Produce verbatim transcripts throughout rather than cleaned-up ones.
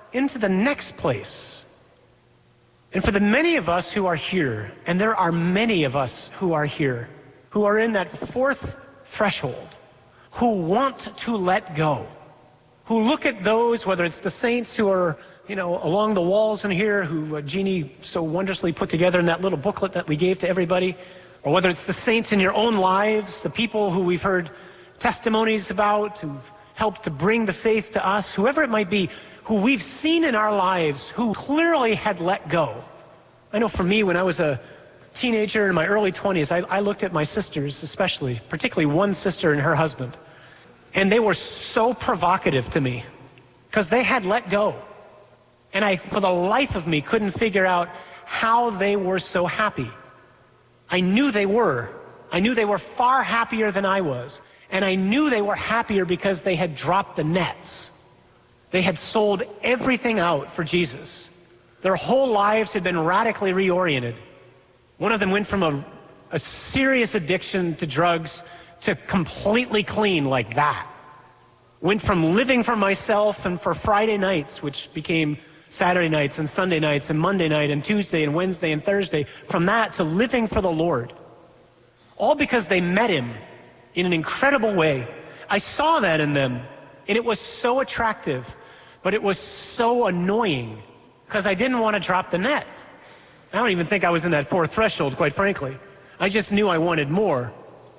into the next place. And for the many of us who are here, and there are many of us who are here, who are in that fourth threshold, who want to let go, who look at those, whether it's the saints who are, you know, along the walls in here, who uh, Jeannie so wonderfully put together in that little booklet that we gave to everybody, or whether it's the saints in your own lives, the people who we've heard testimonies about, who've helped to bring the faith to us, whoever it might be, who we've seen in our lives, who clearly had let go. I know for me, when I was a teenager in my early twenties, I, I looked at my sisters especially, particularly one sister and her husband, and they were so provocative to me because they had let go. And I, for the life of me, couldn't figure out how they were so happy. I knew they were. I knew they were far happier than I was. And I knew they were happier because they had dropped the nets. They had sold everything out for Jesus. Their whole lives had been radically reoriented. One of them went from a, a serious addiction to drugs to completely clean like that. Went from living for myself and for Friday nights, which became Saturday nights and Sunday nights and Monday night and Tuesday and Wednesday and Thursday, from that to living for the Lord. All because they met him in an incredible way. I saw that in them, and it was so attractive, but it was so annoying because I didn't want to drop the net. I don't even think I was in that fourth threshold, quite frankly. I just knew I wanted more.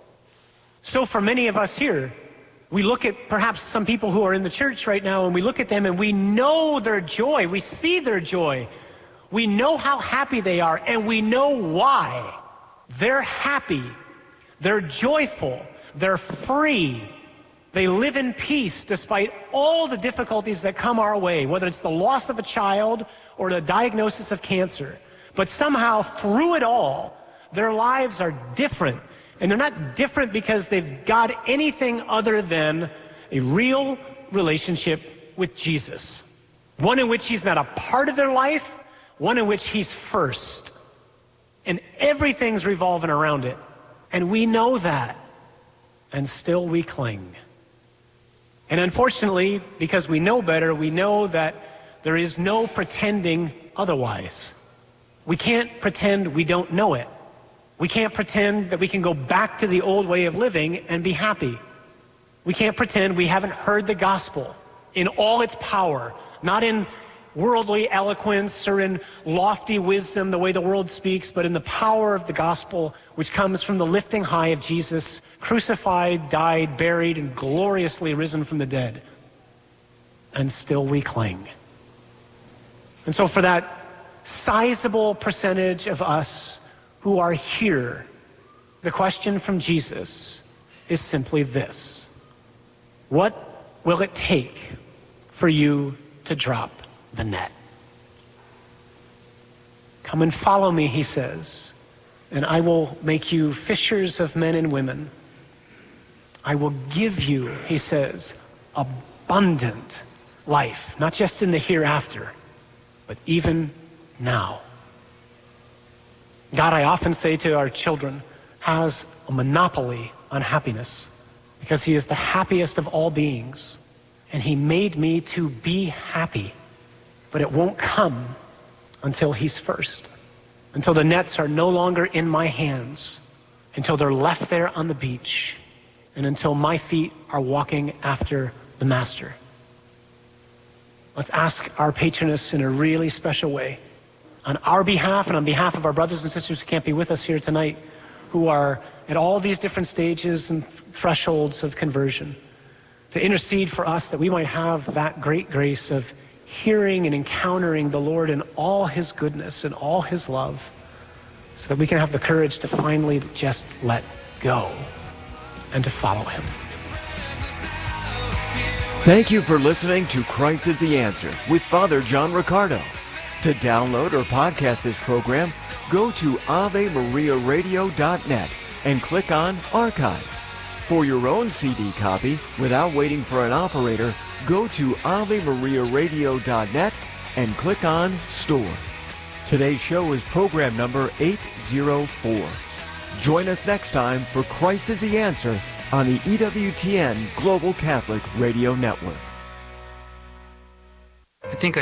So for many of us here, we look at perhaps some people who are in the church right now, and we look at them and we know their joy. We see their joy. We know how happy they are, and we know why. They're happy. They're joyful. They're free. They live in peace despite all the difficulties that come our way, whether it's the loss of a child or the diagnosis of cancer. But somehow through it all, their lives are different. And they're not different because they've got anything other than a real relationship with Jesus. One in which he's not a part of their life, one in which he's first. And everything's revolving around it. And we know that. And still we cling. And unfortunately, because we know better, we know that there is no pretending otherwise. We can't pretend we don't know it. We can't pretend that we can go back to the old way of living and be happy. We can't pretend we haven't heard the gospel in all its power, not in worldly eloquence or in lofty wisdom, the way the world speaks, but in the power of the gospel, which comes from the lifting high of Jesus, crucified, died, buried, and gloriously risen from the dead. And still we cling. And so for that sizable percentage of us who are here, the question from Jesus is simply this: what will it take for you to drop the net? Come and follow me, he says, and I will make you fishers of men and women. I will give you, he says, abundant life, not just in the hereafter, but even now. God, I often say to our children, has a monopoly on happiness because he is the happiest of all beings, and he made me to be happy. But it won't come until he's first, until the nets are no longer in my hands, until they're left there on the beach, and until my feet are walking after the master. Let's ask our patroness in a really special way, on our behalf and on behalf of our brothers and sisters who can't be with us here tonight, who are at all these different stages and thresholds of conversion, to intercede for us that we might have that great grace of hearing and encountering the Lord in all his goodness and all his love, so that we can have the courage to finally just let go and to follow him. Thank you for listening to Christ is the Answer with Father John Riccardo. To download or podcast this program, go to ave maria radio dot net and click on Archive. For your own C D copy, without waiting for an operator, go to ave maria radio dot net and click on Store. Today's show is program number eight oh four. Join us next time for Christ is the Answer on the E W T N Global Catholic Radio Network.